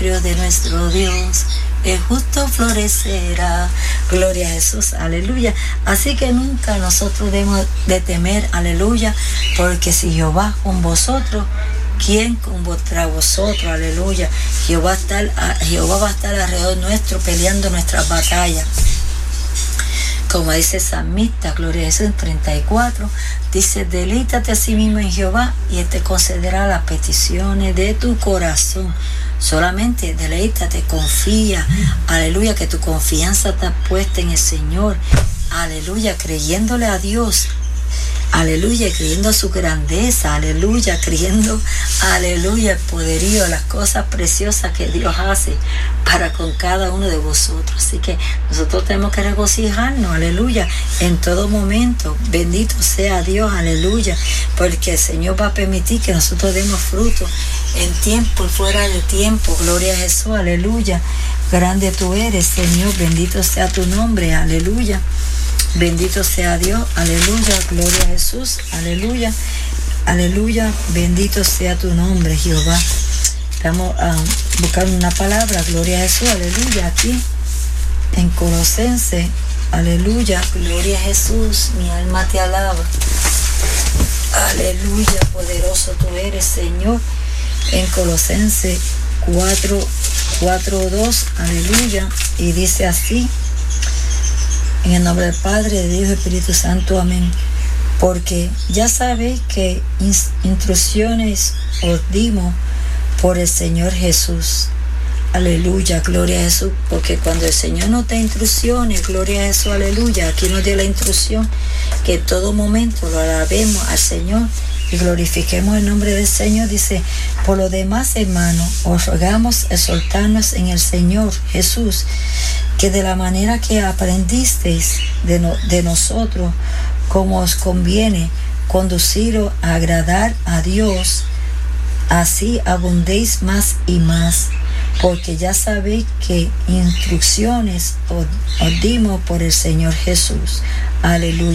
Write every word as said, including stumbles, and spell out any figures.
templo de nuestro Dios, el justo florecerá. Gloria a Jesús, aleluya. Así que nunca nosotros debemos de temer, aleluya, porque si Jehová con vosotros, ¿quién contra vosotros? Aleluya. Jehová, va a estar, Jehová va a estar alrededor nuestro peleando nuestras batallas. Como dice el salmista, gloria a Jesús, en treinta y cuatro, dice, deleítate a sí mismo en Jehová y Él te concederá las peticiones de tu corazón. Solamente deleítate, confía, aleluya, que tu confianza está puesta en el Señor, aleluya, creyéndole a Dios, aleluya, creyendo a su grandeza, aleluya, creyendo, aleluya, el poderío, las cosas preciosas que Dios hace para con cada uno de vosotros. Así que nosotros tenemos que regocijarnos, aleluya, en todo momento. Bendito sea Dios, aleluya, porque el Señor va a permitir que nosotros demos fruto en tiempo y fuera de tiempo. Gloria a Jesús, aleluya. Grande tú eres, Señor, bendito sea tu nombre, aleluya. Bendito sea Dios, aleluya, gloria a Jesús, aleluya, aleluya, bendito sea tu nombre, Jehová. Estamos a buscar una palabra, gloria a Jesús, aleluya, aquí en Colosenses, aleluya, gloria a Jesús, mi alma te alaba, aleluya, poderoso tú eres, Señor, en Colosenses cuatro, cuatro, dos, aleluya, y dice así, en el nombre del Padre, de Dios y Espíritu Santo, amén. Porque ya sabéis que instrucciones os dimos por el Señor Jesús. Aleluya, gloria a Jesús. Porque cuando el Señor nos da instrucciones, gloria a Jesús, aleluya. Aquí nos dio la instrucción que en todo momento lo alabemos al Señor y glorifiquemos el nombre del Señor. Dice, por lo demás, hermanos, os rogamos exhortarnos en el Señor Jesús, que de la manera que aprendisteis de, no, de nosotros, como os conviene, conduciros a agradar a Dios, así abundéis más y más, porque ya sabéis que instrucciones os, os dimos por el Señor Jesús. Aleluya.